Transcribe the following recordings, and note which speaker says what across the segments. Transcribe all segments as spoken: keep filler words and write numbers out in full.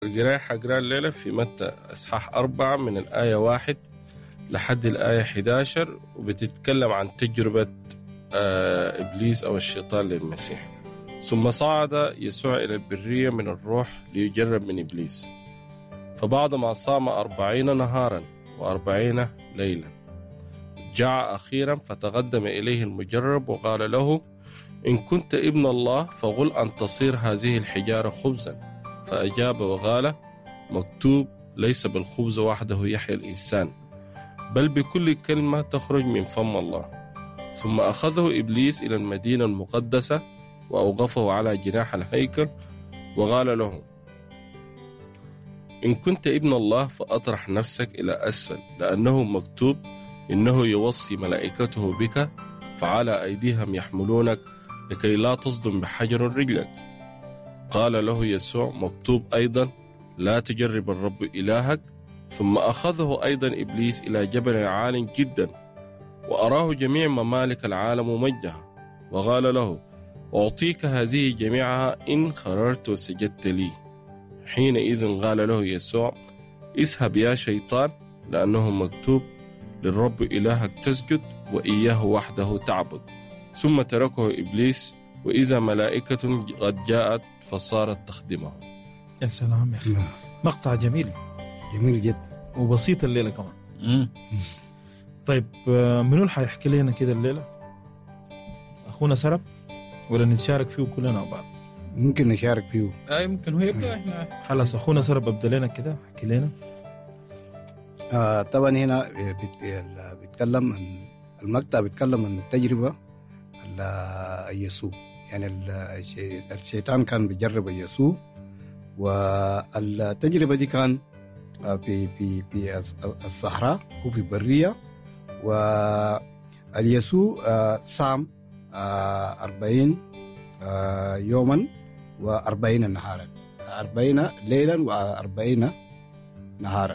Speaker 1: القراءة حقرأ الليلة في متى إصحاح أربعة من الآية واحد لحد الآية إحدى عشر، وبتتكلم عن تجربة آه إبليس أو الشيطان للمسيح. ثم صعد يسوع إلى البرية من الروح ليجرب من إبليس، فبعدما صام أربعين نهارا وأربعين ليلة جاع أخيرا، فتقدم إليه المجرب وقال له: إن كنت ابن الله فقل أن تصير هذه الحجارة خبزا. فأجاب وقال: مكتوب: ليس بالخبز وحده يحيى الإنسان، بل بكل كلمة تخرج من فم الله. ثم أخذه إبليس إلى المدينة المقدسة وأوقفه على جناح الهيكل وقال له: إن كنت ابن الله فأطرح نفسك إلى أسفل، لأنه مكتوب: إنه يوصي ملائكته بك فعلى أيديهم يحملونك لكي لا تصدم بحجر رجلك. قال له يسوع: مكتوب أيضا: لا تجرب الرب إلهك. ثم أخذه أيضا إبليس إلى جبل عال جدا وأراه جميع ممالك العالم ومجدها، وقال له: أعطيك هذه جميعها إن خررت وسجدت لي. حينئذ قال له يسوع: اذهب يا شيطان، لأنه مكتوب: للرب إلهك تسجد وإياه وحده تعبد. ثم تركه إبليس، وإذا ملائكة قد جاءت فصارت تخدمه.
Speaker 2: يا سلام يا أخي، مقطع جميل
Speaker 3: جميل جدا
Speaker 2: وبسيط الليلة كمان.
Speaker 4: مم.
Speaker 2: طيب منو اللي حيحكي لنا كده الليلة؟ أخونا سرب ولا نتشارك فيه كلنا مع بعض؟
Speaker 3: ممكن نشارك فيه.
Speaker 4: اي ممكن هو يبدا. احنا
Speaker 2: خلاص أخونا سرب أبدأ لنا كده، حكي لنا.
Speaker 3: آه طبعا هنا بيت- بيتكلم عن المقطع، بيتكلم عن تجربة يسوع. يعني الشي- الشيطان كان بيجرب يسوع، والتجربة دي كان في في في الصحراء وفي البرية. واليسوع صام أربعين يوما وأربعين نهارا، أربعين ليلا وأربعين نهارا.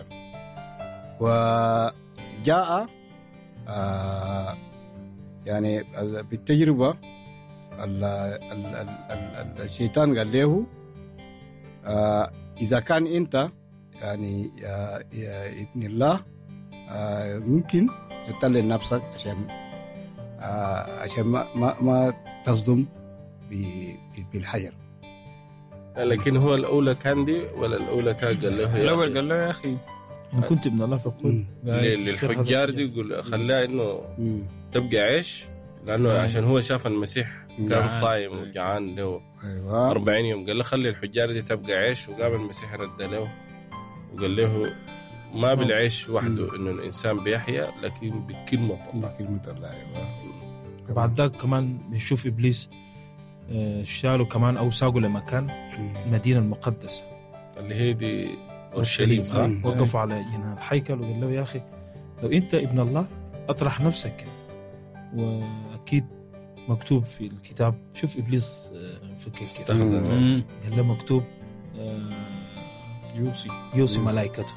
Speaker 3: وجاء آه يعني بالتجربة ال ال ال ال الشيطان قال له: آه إذا كان أنت يعني يا, يا ابن الله آه ممكن تطلع نفسك عشان آه عشان ما ما, ما تصدم بالحجر.
Speaker 1: لكن هو الأولى كان دي ولا الأولى كان قال له؟
Speaker 4: الاول قال له: يا اخي
Speaker 2: إن كنت ابن الله فقل.
Speaker 1: للحجار دي يقول خلاه إنه
Speaker 3: مم.
Speaker 1: تبقى عيش، لأنه
Speaker 4: مم.
Speaker 1: عشان هو شاف المسيح كان
Speaker 4: جعان.
Speaker 1: صايم وجعان له
Speaker 3: أيوة.
Speaker 1: أربعين يوم. قال له خلي الحجار دي تبقى عيش، وقام المسيح رد له وقال له: ما بالعيش وحده إنه الإنسان بيحيا، لكن بكلمة الله.
Speaker 3: كلمة الله. أيوة.
Speaker 2: وبعد ذاك كمان بنشوف إبليس آه، شالوا كمان أو ساقوا لمكان المدينة المقدسة
Speaker 1: اللي هي دي أورشليم، صح؟
Speaker 3: مم.
Speaker 2: وقفوا على جناح الحيكل وقال له: يا أخي لو أنت ابن الله أطرح نفسك. وأكيد مكتوب في الكتاب. شوف إبليس آه، فكر كده،
Speaker 1: استخدم.
Speaker 4: مم.
Speaker 2: قال له مكتوب آه،
Speaker 4: يوصي.
Speaker 2: يوصي ملائكته.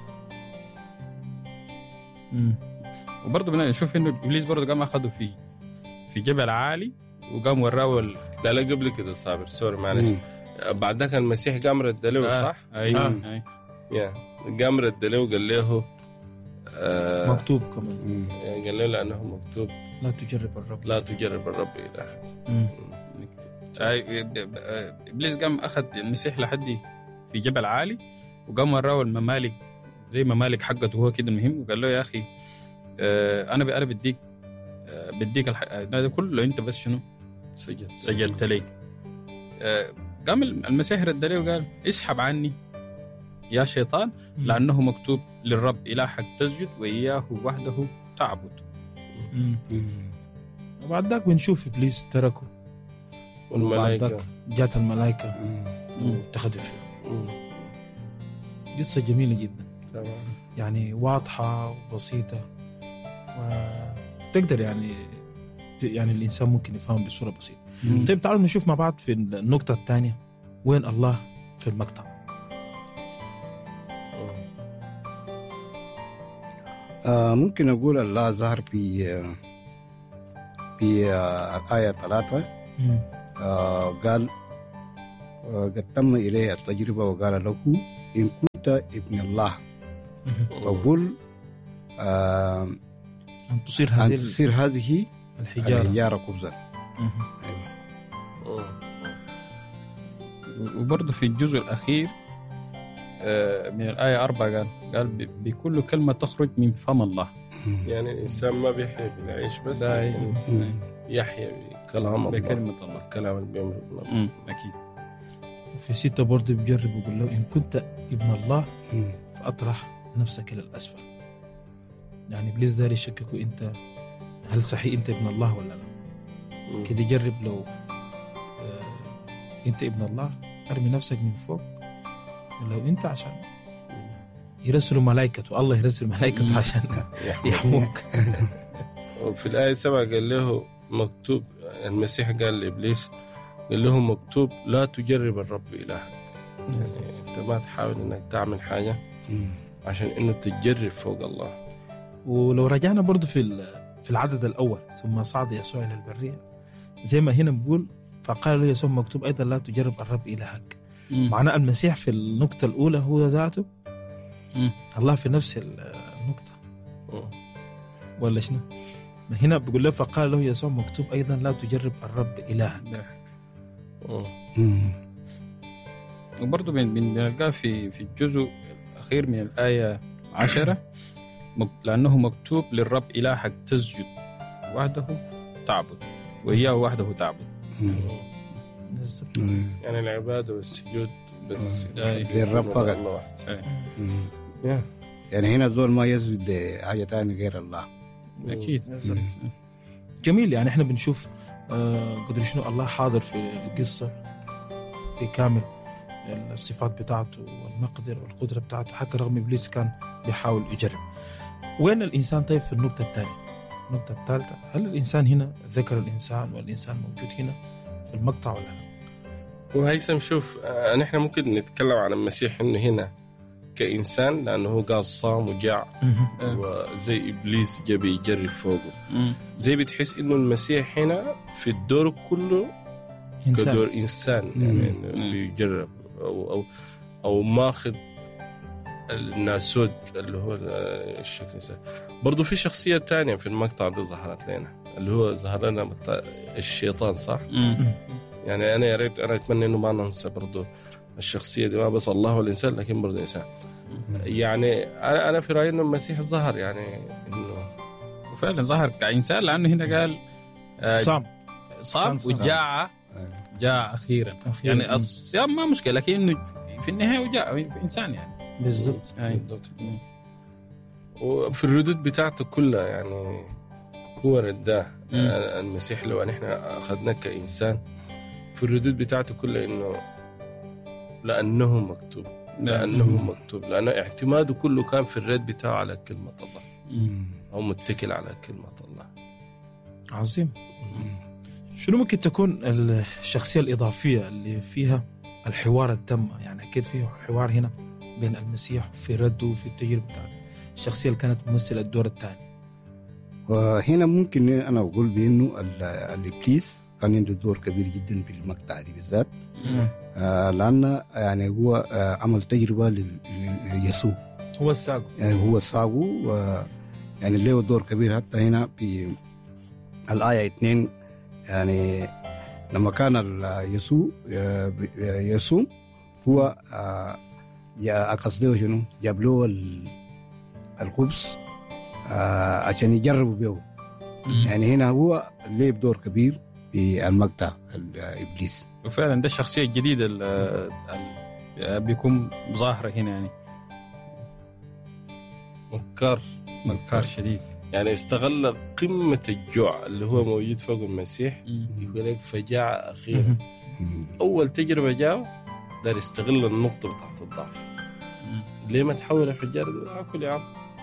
Speaker 2: مم.
Speaker 4: وبرضه بنشوف انه ابليس برضه قام اخذه في في جبل عالي وقام وراه ال...
Speaker 1: لا لا قبل كده صابر، سوري معلش.
Speaker 3: مم.
Speaker 1: بعد ذاك المسيح قام رد له،
Speaker 4: آه.
Speaker 1: صح؟
Speaker 4: ايوه
Speaker 2: آه.
Speaker 4: أي.
Speaker 1: يا قام رد له وقال له آه
Speaker 2: مكتوب كمان:
Speaker 3: مم.
Speaker 1: يعني قال له لأنه مكتوب:
Speaker 2: لا تجرب الرب.
Speaker 1: لا تجرب الرب إلهك.
Speaker 2: مم.
Speaker 4: أي. ابليس قام اخذ المسيح لحد في جبل عالي وقام وراه الممالك زي ممالك حقته هو كده المهم، وقال له: يا اخي آه، انا انا بديك آه، بديك الح... هذا كله انت بس شنو
Speaker 1: سجد
Speaker 4: سجلت لي. آه، قام المسيح رد عليه وقال: اسحب عني يا شيطان، لأنه مكتوب: للرب إلهك تسجد وإياه وحده تعبد.
Speaker 2: مم.
Speaker 3: مم.
Speaker 2: وبعد ذاك بنشوف إبليس تركه، وبعد
Speaker 1: والملائكة.
Speaker 2: ذاك جات الملائكة
Speaker 3: مم.
Speaker 2: اتخذت فيه.
Speaker 1: مم.
Speaker 2: قصة جميلة جدا،
Speaker 1: تمام.
Speaker 2: يعني واضحة وبسيطة، وتقدر يعني يعني الإنسان ممكن يفهم بصورة بسيطة.
Speaker 3: مم.
Speaker 2: طيب تعالوا نشوف مع بعض في النقطة الثانية وين الله في المقطع.
Speaker 3: آه ممكن أقول الله ظهر في آه في آه الآية ثلاثة.
Speaker 2: مم.
Speaker 3: آه قال آه قد تم إليه التجربة وقال له: إن كنت ابن الله. وقل آه
Speaker 2: أن تصير
Speaker 3: أن
Speaker 2: هذه
Speaker 3: تصير هذه
Speaker 2: الحجارة
Speaker 3: الحجارة خبزا.
Speaker 4: وبرضه في الجزء الأخير من الآية أربعة قال قال بكل كلمة تخرج من فم الله.
Speaker 1: يعني الإنسان ما بيحيا بالعيش بس
Speaker 4: لا
Speaker 1: يحيا بكلام الله،
Speaker 4: بكلمة الله،
Speaker 1: الكلام اللي بيمر الله.
Speaker 4: أكيد.
Speaker 2: في ستة برضه بيجرب ويقول له إن كنت ابن الله فأطرح نفسك إلى الأسفل. يعني إبليس داري يشككوا أنت هل صحيح أنت ابن الله ولا لا. كده جرب لو أنت ابن الله أرمي نفسك من فوق، لو أنت عشان يرسلوا ملائكته، الله يرسل ملائكته عشان يحموك.
Speaker 1: وفي الآية سبعة قال له مكتوب، المسيح قال لإبليس قال له مكتوب لا تجرب الرب إلهك. يعني أنت ما تحاول أنك تعمل حاجة عشان أنه تجرب فوق الله.
Speaker 2: ولو رجعنا برضو في في العدد الأول ثم صعد يسوع إلى البرية، زي ما هنا بقول فقال له يسوع مكتوب أيضا لا تجرب الرب إلهك. معناه المسيح في النقطة الأولى هو ذاته
Speaker 4: مم.
Speaker 2: الله في نفس النقطة
Speaker 1: مم.
Speaker 2: ولا شنو؟ ما هنا بقول له فقال له يسوع مكتوب أيضا لا تجرب الرب إلهك.
Speaker 4: وبرضه بنلقاه في في الجزء الأخير من الآية عشرة لأنه مكتوب للرب إلهك تسجد وحده تعبد وإياه وحده تعبد.
Speaker 1: يعني العبادة والسجود بس
Speaker 3: للرب فقط. يعني هنا الزول ما يسجد لحاجة تانية غير الله.
Speaker 4: أكيد.
Speaker 2: جميل. يعني احنا بنشوف آه قدر شنو الله حاضر في القصة بكامل الصفات بتاعته والمقدر والقدرة بتاعته، حتى رغم إبليس كان بيحاول يجرب. وين الإنسان طيب في النقطة الثانية؟ النقطة الثالثة، هل الإنسان هنا ذكر الإنسان والإنسان موجود هنا في المقطع ولا لا؟
Speaker 1: وهيثم شوف آه نحن ممكن نتكلم عن المسيح إنه هنا كإنسان لأنه هو قال صام وجاع وزي إبليس جاء بيجرب فوقه. زي بتحس إنه المسيح هنا في الدور كله إنسان. كدور إنسان يعني بيجرب أو أو أو ماخذ الناسود اللي هو الشكل. برضو في شخصية تانية في المقطع ده ظهرت لنا اللي هو ظهر لنا مقطع الشيطان صح؟
Speaker 4: مم.
Speaker 1: يعني أنا يا ريت أنا أتمنى إنه ما ننسى برضو الشخصية دي، ما بس الله والإنسان لكن برضو إنسان. يعني أنا أنا في رأيي إنه المسيح ظهر يعني إنه
Speaker 4: وفعلا ظهر كإنسان، لأنه هنا قال آه
Speaker 2: صام
Speaker 4: صام وجاع جاء أخيرا. أخيراً. يعني الصيام ما مشكلة، لكن إنه في النهاية وجاء في إنسان يعني
Speaker 2: بالضبط.
Speaker 1: بالضبط. وفي الردود بتاعته كلها يعني هو رداه المسيح. لو نحن أخذناه كإنسان في الردود بتاعته كلها إنه لأنه مكتوب لأنه مكتوب لأنه اعتماده كله كان في الرد بتاعه على كلمة الله أو متكل على كلمة الله.
Speaker 2: عظيم. شنو ممكن تكون الشخصية الإضافية اللي فيها الحوار التام؟ يعني أكيد فيه حوار هنا بين المسيح في رده وفي التجربة بتاعته، الشخصية اللي كانت ممثلة الدور الثاني.
Speaker 3: وهنا ممكن أنا أقول بأنه الإبليس كان عنده دور كبير جدا في المقطع دي بالذات. آه لأن يعني هو آه عمل تجربة ليسوع،
Speaker 2: هو الساقو
Speaker 3: يعني هو الساقو، يعني له دور كبير. حتى هنا في الآية اثنين يعني لما كان يسوع يصوم هو يا قصده شنو جاب له الخبز عشان يجربوا به. يعني هنا هو له دور كبير في المقطع الإبليس.
Speaker 4: وفعلا ده الشخصية الجديدة اللي بيكون ظاهرة هنا، يعني
Speaker 1: مكار
Speaker 4: مكار شديد.
Speaker 1: يعني استغل قمة الجوع اللي هو موجود فوق المسيح، يقول لك فجاعة أخيرا. أول تجربة جاء دار يستغل النقطة بتاعت الضعف. ليه ما تحول الحجار؟ أكل يا عم.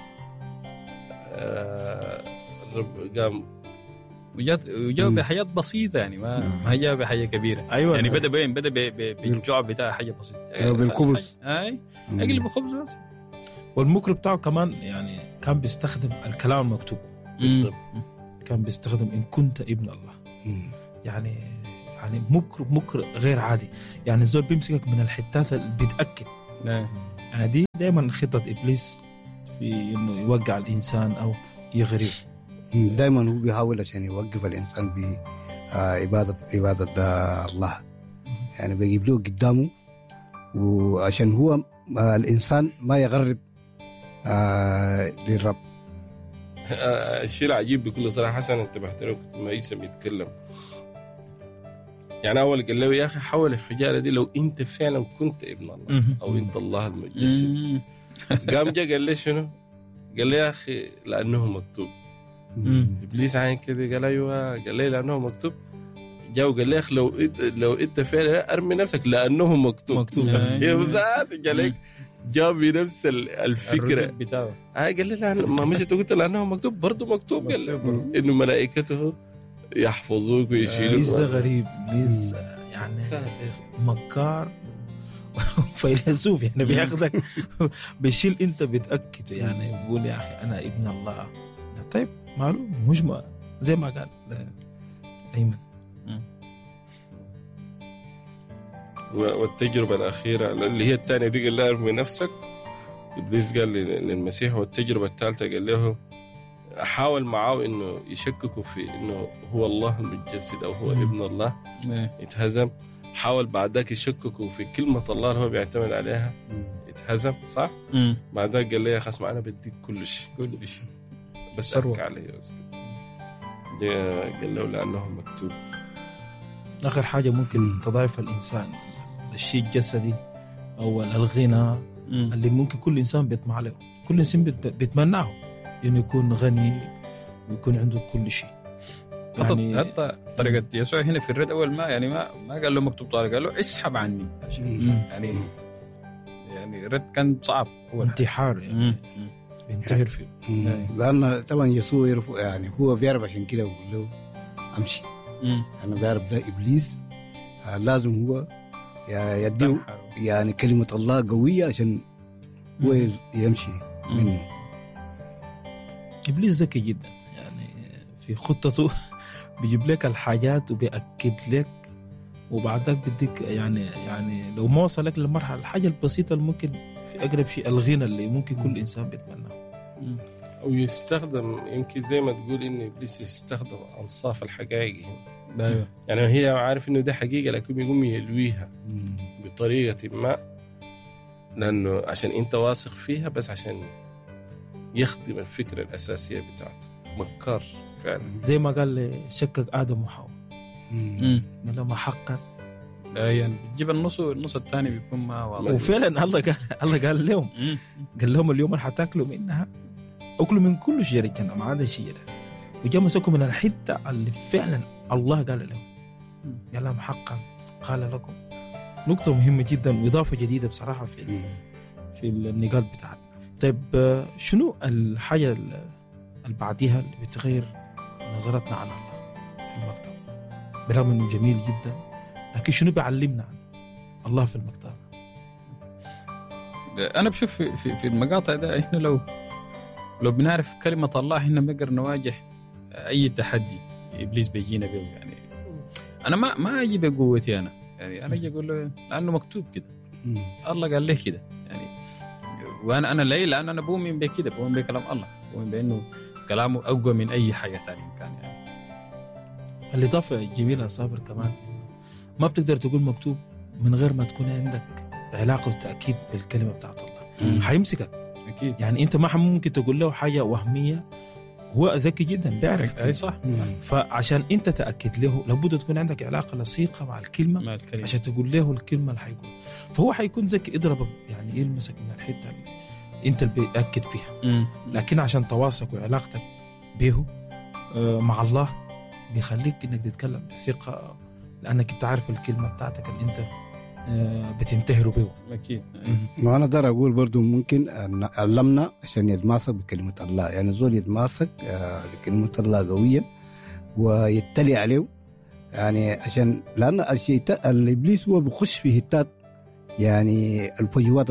Speaker 1: آه رب قام
Speaker 4: وجات وجاء بحاجات بسيطة، يعني ما ما جاء بحاجة كبيرة.
Speaker 2: أيوة.
Speaker 4: يعني بدأ بين بدأ بالجوع بتاع حاجة بسيطة
Speaker 3: بالخبز.
Speaker 4: أي أقلب الخبز بس.
Speaker 2: والمكر بتاعه كمان يعني كان بيستخدم الكلام المكتوب. كان بيستخدم إن كنت ابن الله. يعني يعني مكر مكر غير عادي. يعني الزول بيمسكك من الحتات اللي بيتأكد
Speaker 4: نعم.
Speaker 2: يعني دي دائما خطة إبليس في إنه يوقع الإنسان أو يغريه.
Speaker 3: دائما هو بيحاول عشان يوقف الإنسان بعبادة عبادة الله، يعني بيجيب له قدامه، وعشان هو الإنسان ما يغرب آه للرب.
Speaker 1: الشيء العجيب بكل صراحة حسن انتبهت له كنت ما يسمى يتكلم، يعني أول قال له يا أخي حول الحجارة دي لو أنت فعلا كنت ابن الله أو أنت الله المتجسد. قام جا قال لي شنو؟ قال لي يا أخي لأنه مكتوب. إبليس عين كده قال أيوة، قال لي لأنه مكتوب. جاء وقال لي يا أخي لو لو أنت فعلا أرمي نفسك لأنه مكتوب.
Speaker 2: مكتوب
Speaker 1: يا وزاد قال لك جاب بنفس الفكرة
Speaker 4: بتاعه.
Speaker 1: آه قال لي لا ما مش أنت قلت لأنه مكتوب برضو مكتوب، قال إنه ملائكته يحفظوك ويشيلوك.
Speaker 2: إبليس ده غريب، إبليس يعني مكار فيلسوف، يعني بياخدك بيشيل أنت بتأكده، يعني بيقول يا أخي أنا ابن الله. طيب معلوم مش ما زي ما قال أيمن.
Speaker 1: والتجربة الأخيرة اللي هي الثانية دي قال له ارمي نفسك. إبليس قال للمسيح. والتجربة الثالثة قال له حاول معاه إنه يشككوا في إنه هو الله المتجسد أو هو ابن الله. يتهزم. حاول بعدك يشككوا في كلمة الله اللي هو بيعتمد عليها. يتهزم صح؟ بعدك قال له يا خصم أنا بديك كل شيء كل شيء بس أرك عليه. قال له لأنه مكتوب.
Speaker 2: آخر حاجة ممكن تضعف الإنسان الشيء الجسدي أو الغنى اللي ممكن كل إنسان بيطمع له، كل إنسان بيتمناه إنه يكون غني ويكون عنده كل شيء.
Speaker 4: يعني حتى طريقة يسوع هنا في الرد أول ما يعني ما ما قال له مكتوب طارق، قال له اسحب عني يعني يعني الرد كان صعب، هو
Speaker 2: انتحار يعني بينتحر فيه.
Speaker 3: لأن طبعا يسوع يعرف، يعني هو بيعرف عشان كده يقول له أمشي. أنا بعرف ده إبليس لازم هو يديه يعني كلمة الله قوية عشان هو يمشي منه.
Speaker 2: إبليس ذكي جدا، يعني في خطته بيجيب لك الحاجات وبيأكد لك، وبعدك بدك يعني يعني لو ما وصلك للمرحلة الحاجة البسيطة اللي ممكن في أقرب شيء الغنى اللي ممكن كل إنسان بيتمناه،
Speaker 1: أو يستخدم يمكن زي ما تقول إن إبليس يستخدم أنصاف الحقائق هنا.
Speaker 4: أيوة.
Speaker 1: يعني هي عارف إنه ده حقيقة لكن يقوم يلويها بطريقة ما، لأنه عشان أنت واثق فيها، بس عشان يخدم الفكرة الأساسية بتاعته. مكار فعلا.
Speaker 2: زي ما قال شكك آدم وحواء قال لما حقا
Speaker 4: يعني بتجيب النص النص الثاني بيكون ما واضح.
Speaker 2: وفعلا الله قال الله قال لهم قال لهم اليوم اللي حتاكلوا منها أكلوا من كل شجرة الجنة ما عدا شجرة، وجاء مسكوا من الحتة اللي فعلا الله قال لهم قال لهم حقا قال لكم. نقطة مهمة جدا وإضافة جديدة بصراحة في في النقاط بتاعتنا. طيب شنو الحاجة اللي بعديها اللي بتغير نظرتنا عن الله في المكتب برغم إنه جميل جدا، لكن شنو بيعلمنا عن الله في المكتب؟
Speaker 4: أنا بشوف في في, في المقاطع ده إحنا لو لو بنعرف كلمة الله إحنا بنقدر نواجه أي تحدي إبليس بيجينا به. يعني أنا ما ما أجي بقوتي أنا، يعني أنا أجي أقول له لأنه مكتوب كده، الله قال لي كده يعني، وأنا أنا ليه؟ لأن أنا بؤمن بكده، بؤمن بكلام الله، بؤمن بأنه كلامه أقوى من أي حاجة تانية كان. يعني
Speaker 2: الإضافة الجميلة صابر كمان ما بتقدر تقول مكتوب من غير ما تكون عندك علاقة وتأكيد بالكلمة بتاعت الله. حيمسكك
Speaker 4: أكيد.
Speaker 2: يعني أنت ما ممكن تقول له حاجة وهمية، هو ذكي جدا بيعرف.
Speaker 4: أي صح.
Speaker 2: فعشان أنت تأكد له لابد تكون عندك علاقة لصيقة مع الكلمة, مع الكلمة عشان تقول له الكلمة اللي حيقول. فهو حيكون ذكي يضربك يعني يلمسك من الحتة اللي أنت اللي بيأكد فيها. مم. لكن عشان تواصلك وعلاقتك به مع الله بيخليك إنك تتكلم بثقة، لأنك أنت عارف الكلمة بتاعتك اللي أنت بتنتهروا به.
Speaker 4: أكيد.
Speaker 3: ما أنا أقدر أقول برضو ممكن أن علمنا عشان يتماسك بكلمة الله، يعني زول يتماسك بكلمة الله قوية ويتلي عليه، يعني عشان لأن الشيء الإبليس هو بخش في هتات يعني الفجوات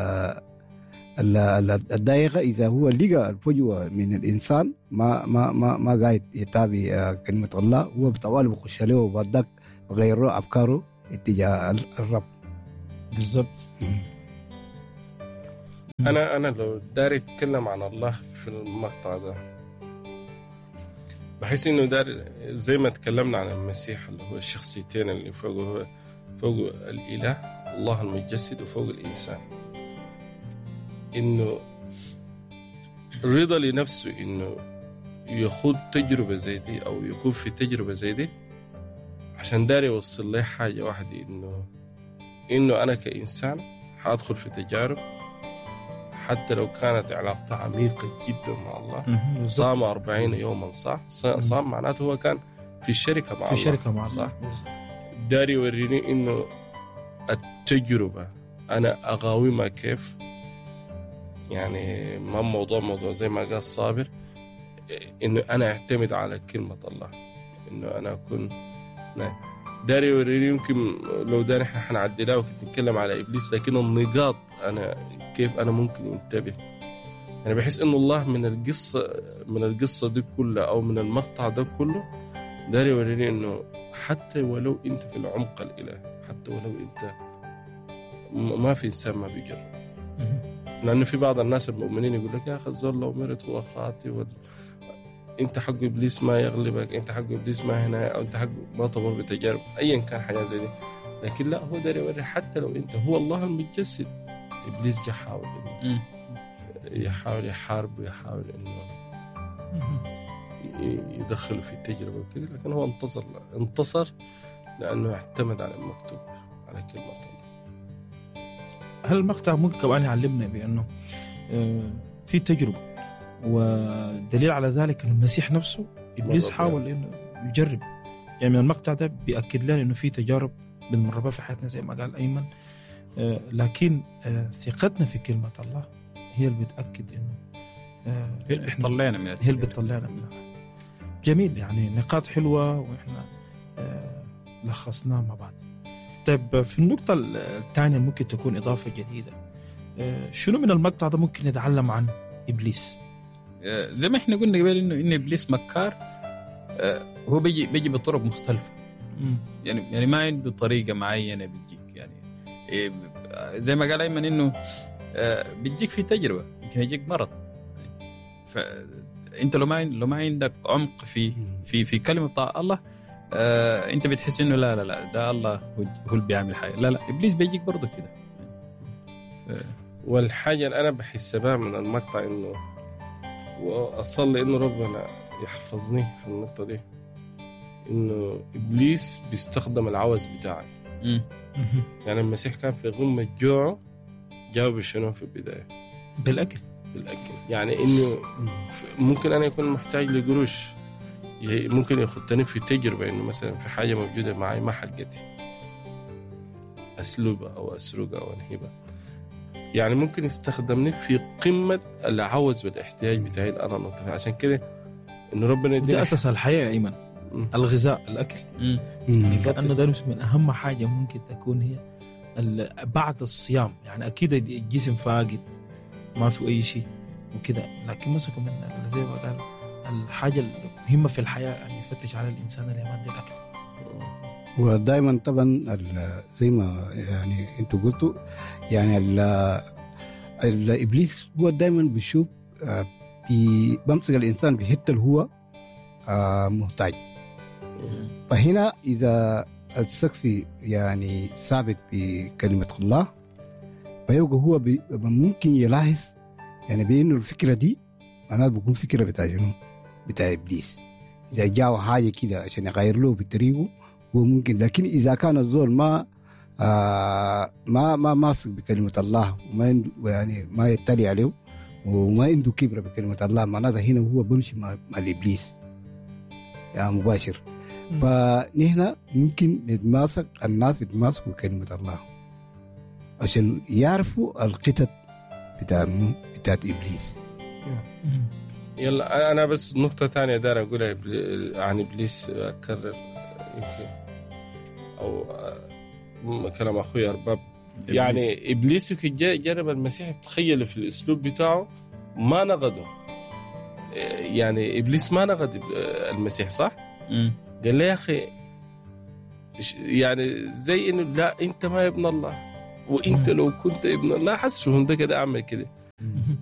Speaker 3: الضيقة. إذا هو لقى الفجوة من الإنسان ما ما ما ما قاعد يتابع كلمة الله، هو بطوال بخش عليه وبعدك بغير أفكاره اتجاه الرب.
Speaker 2: بالضبط.
Speaker 1: انا انا لو داري اتكلم عن الله في المقطع ده، بحس انه دار زي ما تكلمنا عن المسيح اللي هو الشخصيتين اللي فوقه، فوق الاله الله المتجسد وفوق الانسان، انه رضا لنفسه انه يخوض تجربه زي دي او يكون في تجربه زي دي عشان داري يوصل لي حاجه واحده، انه انه انا كانسان حادخل في تجارب حتى لو كانت علاقته عميقة جدا مع الله. صام أربعين يوما صح؟ صام معناته هو كان في الشركة مع
Speaker 2: في
Speaker 1: الله،
Speaker 2: الشركة مع
Speaker 1: صح؟
Speaker 2: الله.
Speaker 1: داري يوريني إنه التجربة أنا أقاومها كيف، يعني ما موضوع موضوع زي ما قال صابر، إنه أنا أعتمد على كلمة الله، إنه أنا أكون داري يوريني. يمكن لو داري إحنا حنعدلها وكنت نتكلم على إبليس، لكن النقاط أنا كيف أنا ممكن ينتبه. أنا بحس إنه الله من القصة من القصة دي كلها أو من المقطع ده كله داري يوريني إنه حتى ولو أنت في العمق الإله، حتى ولو أنت ما في إنسان ما بيجرب، لأنه في بعض الناس المؤمنين يقول لك يا أخي الزول لو مرت هو خاطئ و... أنت حق إبليس ما يغلبك، أنت حق إبليس ما هنا، أو أنت حق ما تمر بتجارب أيا كان حياة زي دي. لكن لا، هو داري يوري حتى لو أنت هو الله المتجسد، إبليس جا حاول إنه يحاول يحارب ويحاول إنه يدخله في التجربة وكذا، لكن هو انتصر انتصر لأنه اعتمد على المكتوب، على كلمة الله.
Speaker 2: هل المقطع ممكن كمان يعلمنا بأنه في تجربة، ودليل على ذلك أن المسيح نفسه إبليس حاول إنه يجرب. يعني من المقطع ده بيأكد لنا إنه في تجارب بنمر بها في حياتنا زي ما قال أيمن، لكن ثقتنا في كلمة الله هي اللي بتأكد إنه
Speaker 4: هي اللي بتطلعنا من
Speaker 2: هي اللي بتطلعنا منها. جميل، يعني نقاط حلوة وإحنا لخصناها مع بعض. طيب في النقطة الثانية ممكن تكون إضافة جديدة، شنو من المقطع ده ممكن نتعلم عن إبليس؟
Speaker 4: زي ما إحنا قلنا قبل إنه إن إبليس مكار، هو بيجي بيجي بطرق مختلفة. م. يعني يعني ما عنده طريقة معينة بيجيك، يعني زي ما قال أيمن إنه بيجيك في تجربة، يمكن يجيك مرض. فأنت لو ما لو ما عندك عمق في في في كلمة الله، آه، انت بتحس انه لا لا لا ده الله هو اللي بيعمل حاجه. لا لا، ابليس بيجيك برضه كده.
Speaker 1: آه. والحاجه اللي انا بحس بها من المقطع انه واصلي انه ربنا يحفظني في النقطه دي، انه ابليس بيستخدم العوز بتاعك. م. يعني المسيح كان في غمه جوعه، جاوب شنو في البدايه؟
Speaker 2: بالاكل.
Speaker 1: بالاكل، يعني انه ممكن انا يكون محتاج لقروش، ممكن يخطني في تجربة إنه مثلا في حاجة موجودة معي ما حقتي، أسلوبها أو أسرقها أو أنهبها. يعني ممكن يستخدمني في قمة العوز والاحتياج بتاعي أنا نطفي. عشان كده إنه ربنا
Speaker 2: يدينا، ده أساس الحياة أيمن، م. الغذاء، الأكل. لأنه ده من أهم حاجة ممكن تكون هي بعد الصيام. يعني أكيد الجسم فاقد ما في أي شيء وكده، لكن مسكوا من زي ما قال الحاجة المهمة في الحياة أن يفتش على الإنسان اللي يمد الأكل.
Speaker 3: ودائما طبعا زي ما يعني أنتوا قلتوا، يعني الإبليس هو دائما بيشوف بمسك الإنسان بحتة اللي هو محتاج. فهنا إذا الشخص يعني ثابت بكلمة الله، فيبقى هو ممكن يلاحظ يعني بأنه الفكرة دي أنا بكون فكرة بتاع شنو؟ بتاع إبليس. إذا جاء حاجة كده عشان يغير له بطريقه هو ممكن، لكن إذا كان الزول ما آه ما ما ماسك بكلمة الله وما عنده يعني ما يتلي عليه وما عنده كبرة بكلمة الله، معناته هنا هو بمشي مع, مع الإبليس يعني مباشر. فنحن ممكن نتماسك، الناس يتماسكوا بكلمة الله عشان يعرفوا القطط بتاع بتاعت إبليس.
Speaker 1: يلا أنا بس نقطة تانية دار أقولها عن إبليس، أكرر يمكن أو كلام أخوي أرباب. يعني إبليس يمكن جرب المسيح، تخيل في الأسلوب بتاعه ما نقده. يعني إبليس ما نقد المسيح صح؟ م. قال له يا أخي يعني زي إنه لا أنت ما ابن الله، وأنت م. لو كنت ابن الله حس شو هنده كده أعمل كده.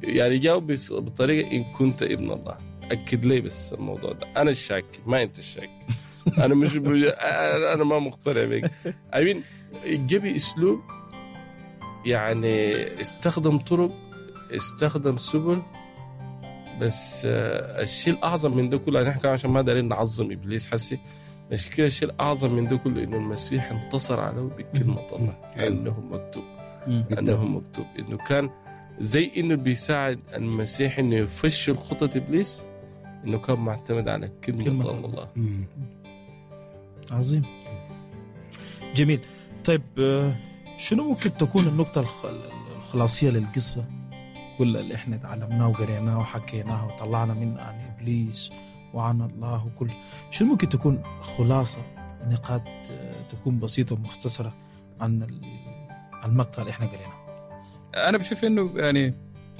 Speaker 1: يعني جاوب بس- بطريقة إن كنت ابن الله. أكد لي بس الموضوع ده، أنا الشاك ما أنت الشاك. أنا مش بج... أنا أنا ما مقتنع بك. أمين جبي أسلوب يعني استخدم طرق، استخدم سبل، بس آه، الشيء الأعظم من ده كله نحن كمان عشان ما دارين نعظم إبليس حسي، عشان كده الشيء الأعظم من ده كله إنه المسيح انتصر عليه بكلمة الله. أنه مكتوب
Speaker 4: مم.
Speaker 1: أنه مكتوب إنه كان زي إنه بيساعد المسيح إنه يفشل خطة إبليس، إنه كان معتمد على كلمة,
Speaker 2: كلمة
Speaker 1: كلمة الله.
Speaker 3: مم.
Speaker 2: عظيم، جميل. طيب آه، شنو ممكن تكون النقطة الخ- الخلاصية للقصة كل اللي احنا تعلمناه وقريناه وحكيناه وطلعنا منه عن إبليس وعن الله وكل، شنو ممكن تكون خلاصة نقاط آه، تكون بسيطة ومختصرة عن ال- المقطع اللي احنا قريناه؟
Speaker 4: انا بشوف انه يعني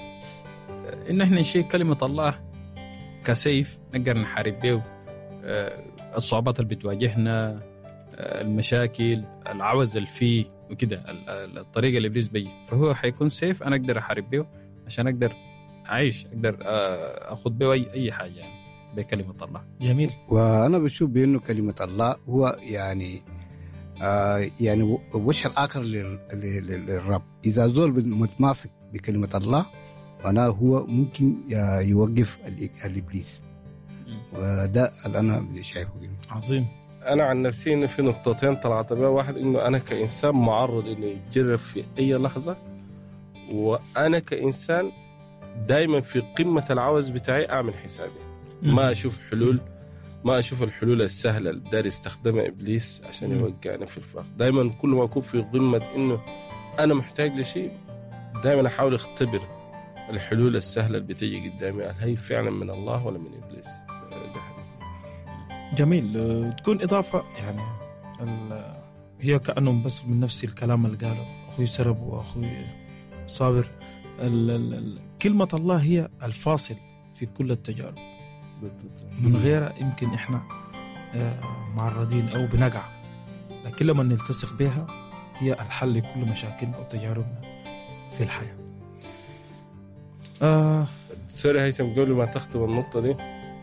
Speaker 4: ان احنا نشيل كلمه الله كسيف نقدر نحارب به آه، الصعوبات اللي بتواجهنا، آه، المشاكل، العوز اللي فيه وكده، ال- ال- الطريقه اللي ابليس بيه، فهو حيكون سيف انا اقدر احارب به عشان اقدر اعيش، اقدر آه، اخذ به اي اي حاجه يعني بكلمه الله.
Speaker 2: جميل.
Speaker 3: وأنا بشوف بأنه كلمة الله هو يعني آه يعني و- وجه الآخر لل- لل- للرب. إذا زول متماسك بكلمة الله معناه هو ممكن آه، يوقف ال- الإبليس، وده اللي أنا شايفه كده.
Speaker 2: عظيم.
Speaker 1: أنا عن نفسي إنه في نقطتين طلعت بها. واحد إنه أنا كإنسان معرض إنه يتجرب في أي لحظة، وأنا كإنسان دايما في قمة العوز بتاعي أعمل حسابي، ما أشوف حلول، ما أشوف الحلول السهلة اللي داري يستخدمها إبليس عشان
Speaker 2: مم.
Speaker 1: يوقعني في الفخ. دايما كل ما أكون في قمة إنه أنا محتاج لشيء، دايما أحاول أختبر الحلول السهلة اللي بتيجي قدامي، هل هي فعلا من الله ولا من إبليس. ده حقيقي.
Speaker 2: جميل. آه، تكون إضافة يعني ال- هي كأنهم بس من نفس الكلام اللي قاله أخوي سرب وأخوي صابر. ال- ال- ال- كلمة الله هي الفاصل في كل التجارب، من غيرها يمكن إحنا آه، معرضين أو بنقع، لكن لما نلتصق بها هي الحل لكل مشاكلنا أو تجاربنا في الحياة. آه
Speaker 1: سوري هيثم، قبل ما تختم النقطة دي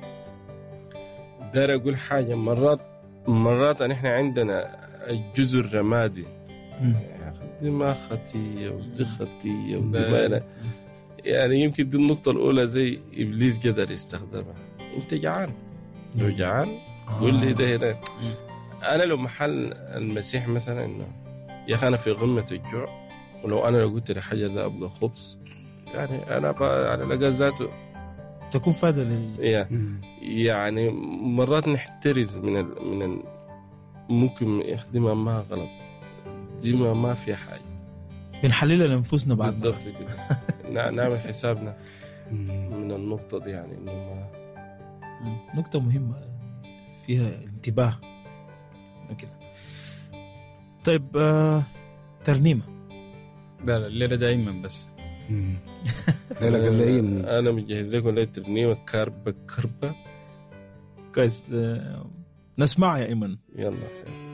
Speaker 1: داير أقول حاجة. مرات مرات نحن عندنا الجزء الرمادي،
Speaker 2: مم.
Speaker 1: يا أخي دي ما خطية ودي خطية ودي ما، يعني يمكن دي النقطة الأولى زي إبليس قدر يستخدمها. أنت جعان، لو جعان قول لي ده هنا. أنا لو محل المسيح مثلا إنه يا أخي أنا في قمة الجوع، ولو أنا لو قلت لحاجة ده أبغى خبز، يعني أنا بقى على لقى ذاته
Speaker 2: تكون فائدة لي.
Speaker 1: يا-
Speaker 3: مم.
Speaker 1: يعني مرات نحترز من ال... من ال... ممكن يخدمها ما غلط، دي ما, ما في حاجة
Speaker 2: بنحللها لأنفسنا بعد.
Speaker 1: بالضبط كده. نع- نعمل حسابنا
Speaker 3: مم.
Speaker 1: من النقطة دي، يعني إنه ما
Speaker 2: نقطة مهمة فيها انتباه كده. طيب آه، ترنيمة.
Speaker 4: لا لا الليله دائما بس
Speaker 3: مم. لا لا قال لي إيه من-
Speaker 1: أنا مجهز لكم ليلة ترنيمة كربة كربة.
Speaker 2: كويس. آه، نسمع يا إيمن.
Speaker 1: يلا خير.